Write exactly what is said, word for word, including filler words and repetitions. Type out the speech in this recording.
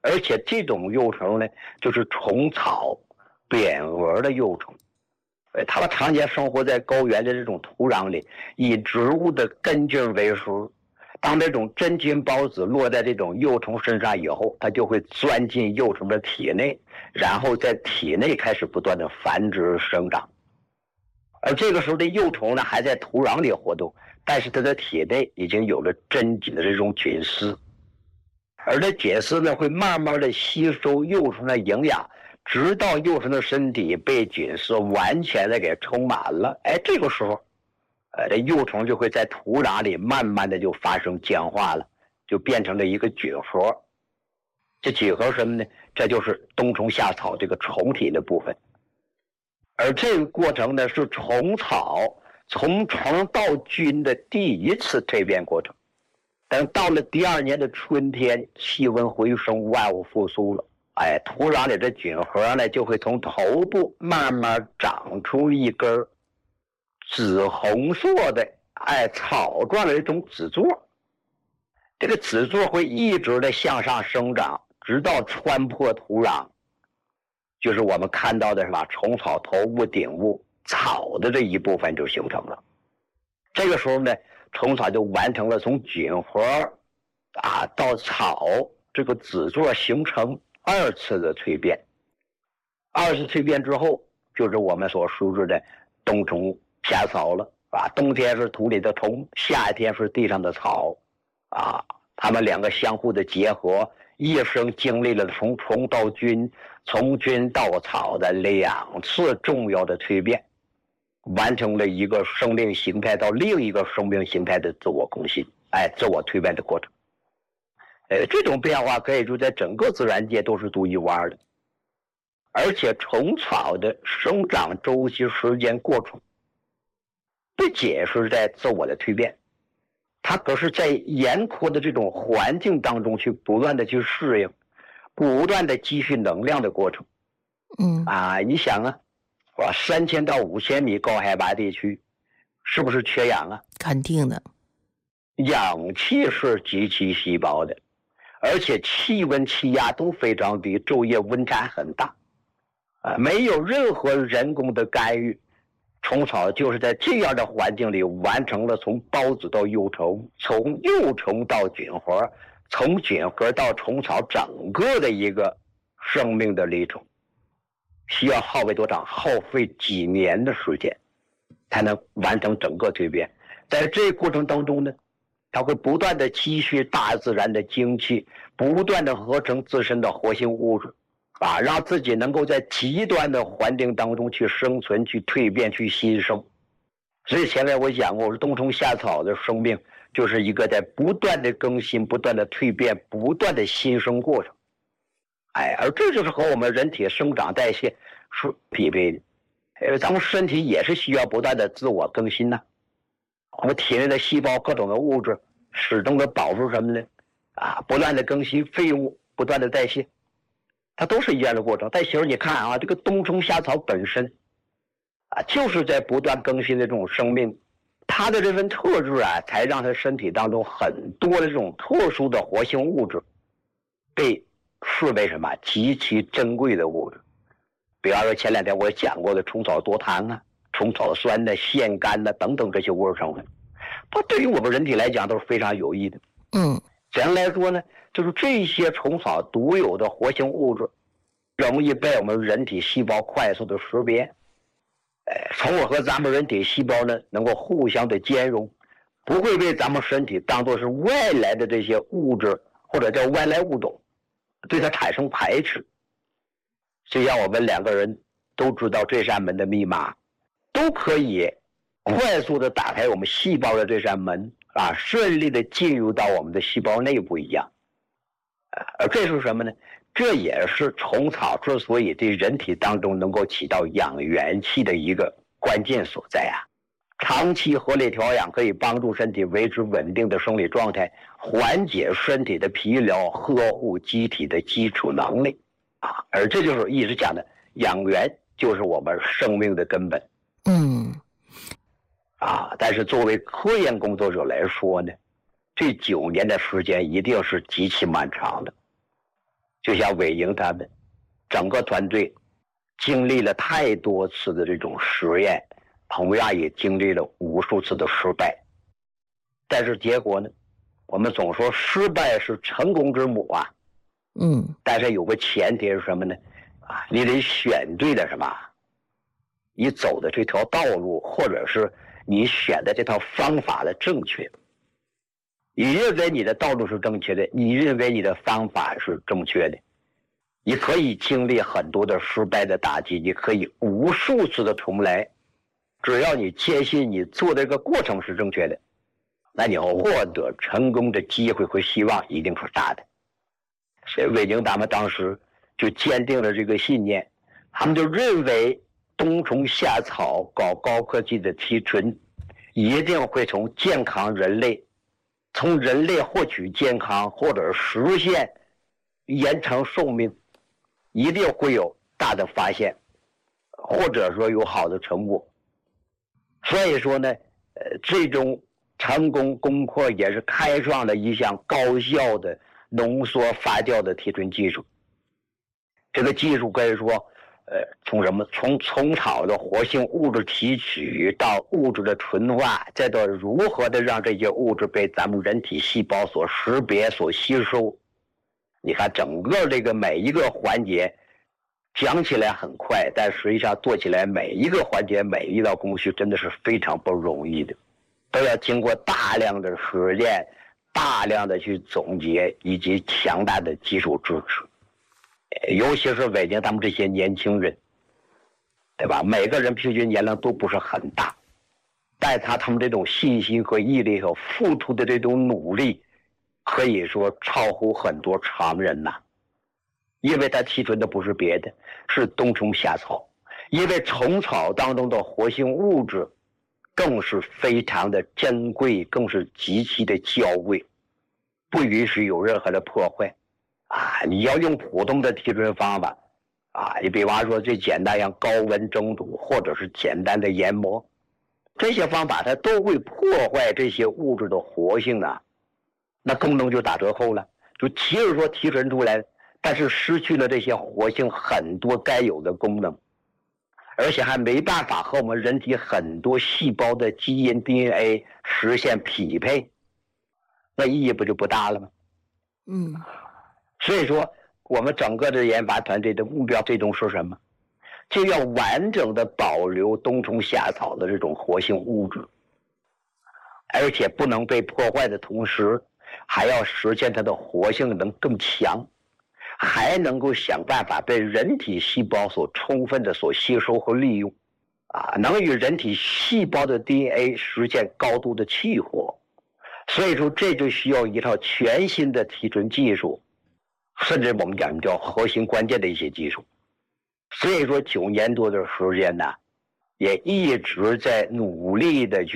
而且这种幼虫呢，就是虫草扁蛾的幼虫。它们常年生活在高原的这种土壤里，以植物的根茎为食。当这种真菌孢子落在这种幼虫身上以后，它就会钻进幼虫的体内，然后在体内开始不断的繁殖生长。而这个时候的幼虫呢，还在土壤里活动，但是它的体内已经有了真菌的这种菌丝，而这菌丝呢，会慢慢的吸收幼虫的营养，直到幼虫的身体被菌丝完全的给充满了。哎，这个时候呃，这幼虫就会在土壤里慢慢的就发生僵化了，就变成了一个菌核。这几何什么呢？这就是冬虫夏草这个虫体的部分。而这个过程呢，是虫草从虫到菌的第一次蜕变过程。等到了第二年的春天，气温回升，万物复苏了，哎，土壤里的菌核呢，就会从头部慢慢长出一根紫红色的哎草状的一种籽座。这个籽座会一直的向上生长，直到穿破土壤，就是我们看到的是吧，虫草头部顶部草的这一部分就形成了。这个时候呢，虫草就完成了从菌核啊到草这个籽座形成二次的蜕变。二次蜕变之后，就是我们所熟知的冬虫夏草了啊，冬天是土里的虫，夏天是地上的草啊，它们两个相互的结合，一生经历了从虫到菌，从菌到草的两次重要的蜕变，完成了一个生命形态到另一个生命形态的自我更新，哎，自我蜕变的过程。呃，这种变化可以说在整个自然界都是独一无二的，而且虫草的生长周期时间过程不仅是在自我的蜕变，它可是在严酷的这种环境当中去不断的去适应，不断的积蓄能量的过程。 嗯啊，你想啊，哇，三千到五千米高海拔地区，是不是缺氧啊？ 肯定的。 氧气是极其稀薄的，而且气温气压都非常低，昼夜温差很大，啊，没有任何人工的干预。虫草就是在这样的环境里完成了从孢子到幼虫，从幼虫到菌核，从菌核到虫草整个的一个生命的历程，需要耗费多长？耗费几年的时间才能完成整个蜕变。在这个过程当中呢，它会不断的积蓄大自然的精气，不断的合成自身的活性物质啊，让自己能够在极端的环境当中去生存、去蜕变、去新生。所以前面我讲过，我说冬虫夏草的生命就是一个在不断的更新、不断的蜕变、不断的新生过程。哎，而这就是和我们人体生长代谢是匹配的。呃，咱们身体也是需要不断的自我更新呢、啊。我们体内的细胞各种的物质始终的保持什么呢？啊，不断的更新，废物不断的代谢。它都是一样的过程。但其实你看啊，这个冬虫夏草本身啊，就是在不断更新的这种生命，它的这份特质啊，才让它身体当中很多的这种特殊的活性物质被视为什么极其珍贵的物质。比方说前两天我讲过的虫草多糖啊、虫草酸的、腺苷的等等这些物质成分，它对于我们人体来讲都是非常有益的。 嗯， 怎样来说呢？就是这些虫草独有的活性物质，容易被我们人体细胞快速的识别，哎，从而和咱们人体细胞呢能够互相的兼容，不会被咱们身体当作是外来的这些物质或者叫外来物种，对它产生排斥。只要我们两个人都知道这扇门的密码，都可以快速的打开我们细胞的这扇门啊，顺利的进入到我们的细胞内部一样。而这是什么呢？这也是虫草之所以对人体当中能够起到养元气的一个关键所在啊。长期合理调养可以帮助身体维持稳定的生理状态，缓解身体的疲劳，呵护机体的基础能力啊。而这就是一直讲的养元，就是我们生命的根本。 嗯， 啊，但是作为科研工作者来说呢，这九年的时间一定是极其漫长的。 就像韦宁他们整个团队经历了太多次的这种实验，同样也经历了无数次的失败。但是结果呢，我们总说失败是成功之母啊。 嗯， 但是有个前提是什么呢？啊，你得选对了什么？你走的这条道路，或者是你选的这套方法的正确。你认为你的道路是正确的，你认为你的方法是正确的，你可以经历很多的失败的打击，你可以无数次的重来，只要你坚信你做的这个过程是正确的，那你获得成功的机会和希望一定是大的。所以韦宁他们当时就坚定了这个信念，他们就认为冬虫夏草搞高科技的提纯，一定会从健康人类，从人类获取健康或者实现延长寿命，一定会有大的发现，或者说有好的成果。所以说呢，呃，这种成功攻克也是开创了一项高效的浓缩发酵的提纯技术。这个技术可以说，呃，从什么？从虫草的活性物质提取到物质的纯化，再到如何的让这些物质被咱们人体细胞所识别、所吸收。你看，整个这个每一个环节，讲起来很快，但实际上做起来每一个环节、每一道工序真的是非常不容易的，都要经过大量的实验。大量的去总结以及强大的技术支持，尤其是韦宁他们这些年轻人，对吧？每个人平均年龄都不是很大，但他他们这种信心和毅力和付出的这种努力，可以说超乎很多常人呐、啊。因为他提纯的不是别的，是冬虫夏草，因为虫草当中的活性物质更是非常的珍贵，更是极其的娇贵，不允许有任何的破坏啊！你要用普通的提纯方法啊，你比方说最简单像高温蒸煮或者是简单的研磨，这些方法它都会破坏这些物质的活性啊，那功能就打折扣了。就即使说提纯出来，但是失去了这些活性很多该有的功能，而且还没办法和我们人体很多细胞的基因 D N A 实现匹配，那意义不就不大了吗？ 嗯， 所以说我们整个的研发团队的目标最终是什么？就要完整的保留冬虫夏草的这种活性物质，而且不能被破坏的同时，还要实现它的活性能更强，还能够想办法被人体细胞所充分的所吸收和利用，啊，能与人体细胞的 D N A 实现高度的契合。所以说这就需要一套全新的提纯技术，甚至我们讲叫核心关键的一些技术。所以说九年多的时间呢，也一直在努力的去